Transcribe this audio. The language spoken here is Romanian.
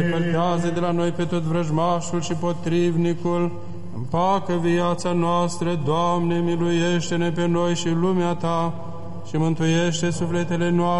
Depărtează de la noi pe tot vrăjmașul și potrivnicul, împacă viața noastră, Doamne, miluiește-ne pe noi și lumea Ta și mântuiește sufletele noastre.